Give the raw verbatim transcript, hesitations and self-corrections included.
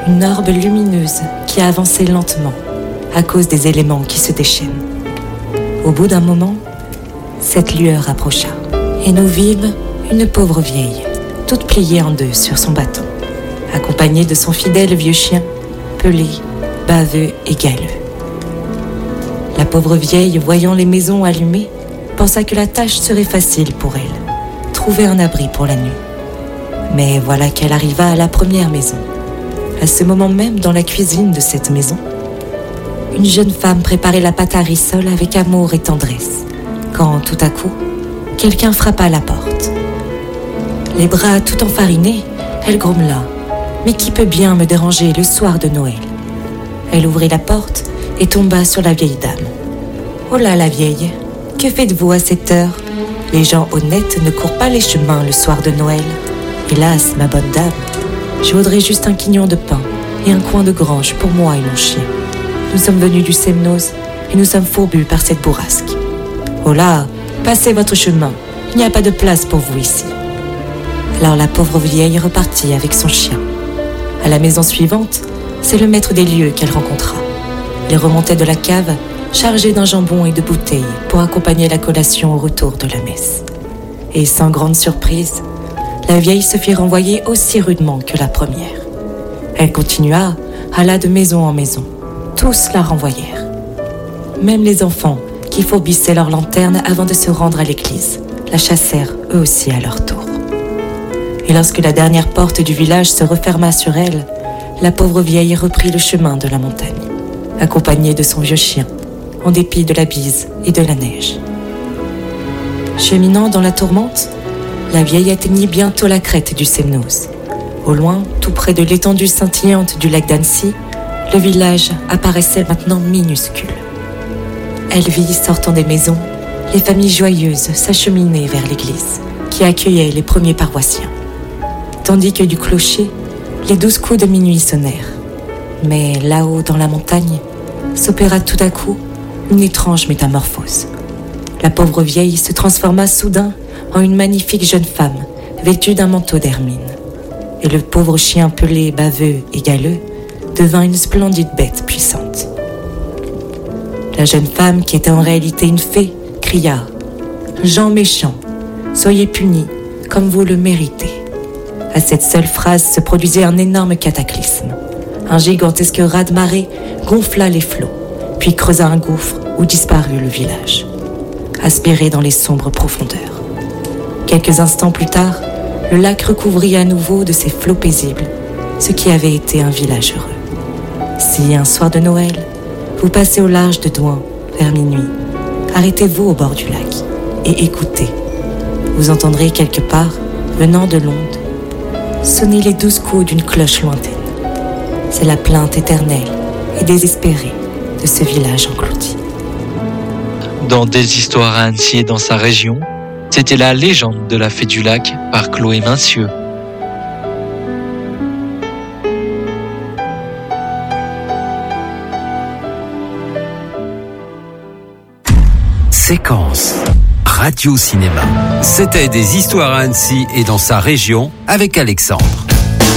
une orbe lumineuse qui avançait lentement à cause des éléments qui se déchaînent. Au bout d'un moment, cette lueur approcha et nous vîmes une pauvre vieille, toute pliée en deux sur son bâton, accompagnée de son fidèle vieux chien, pelé, baveux et galeux. La pauvre vieille, voyant les maisons allumées, pensa que la tâche serait facile pour elle, trouver un abri pour la nuit. Mais voilà qu'elle arriva à la première maison. À ce moment même, dans la cuisine de cette maison, une jeune femme préparait la pâte à rissole avec amour et tendresse, quand, tout à coup, quelqu'un frappa à la porte. Les bras tout enfarinés, elle grommela « Mais qui peut bien me déranger le soir de Noël ?» Elle ouvrit la porte et tomba sur la vieille dame. « Oh là, la vieille, que faites-vous à cette heure ? Les gens honnêtes ne courent pas les chemins le soir de Noël. Hélas, ma bonne dame, je voudrais juste un quignon de pain et un coin de grange pour moi et mon chien. Nous sommes venus du Semnoz et nous sommes fourbus par cette bourrasque. Oh là, passez votre chemin, il n'y a pas de place pour vous ici. » Alors la pauvre vieille repartit avec son chien. À la maison suivante, c'est le maître des lieux qu'elle rencontra. Il remontait de la cave, chargé d'un jambon et de bouteilles pour accompagner la collation au retour de la messe. Et sans grande surprise, la vieille se fit renvoyer aussi rudement que la première. Elle continua, alla de maison en maison. Tous la renvoyèrent. Même les enfants, qui fourbissaient leur lanterne avant de se rendre à l'église, la chassèrent eux aussi à leur tour. Et lorsque la dernière porte du village se referma sur elle, la pauvre vieille reprit le chemin de la montagne, accompagnée de son vieux chien, en dépit de la bise et de la neige. Cheminant dans la tourmente, la vieille atteignit bientôt la crête du Semnoz. Au loin, tout près de l'étendue scintillante du lac d'Annecy, le village apparaissait maintenant minuscule. Elle vit, sortant des maisons, les familles joyeuses s'acheminer vers l'église, qui accueillait les premiers paroissiens. Tandis que du clocher, les douze coups de minuit sonnèrent. Mais là-haut, dans la montagne, s'opéra tout à coup une étrange métamorphose. La pauvre vieille se transforma soudain en une magnifique jeune femme, vêtue d'un manteau d'hermine. Et le pauvre chien pelé, baveux et galeux devint une splendide bête puissante. La jeune femme, qui était en réalité une fée, cria « Gens méchants, soyez punis comme vous le méritez ». À cette seule phrase se produisait un énorme cataclysme. Un gigantesque raz-de-marée gonfla les flots, puis creusa un gouffre où disparut le village, aspiré dans les sombres profondeurs. Quelques instants plus tard, le lac recouvrit à nouveau de ses flots paisibles ce qui avait été un village heureux. Si un soir de Noël, vous passez au large de Douin vers minuit, arrêtez-vous au bord du lac et écoutez. Vous entendrez quelque part, venant de l'onde, sonner les douze coups d'une cloche lointaine. C'est la plainte éternelle et désespérée de ce village englouti. Dans Des histoires à Annecy et dans sa région, c'était la légende de la Fée du Lac par Chloé Mincieux. Séquence Radio Cinéma. C'était Des histoires à Annecy et dans sa région avec Alexandre.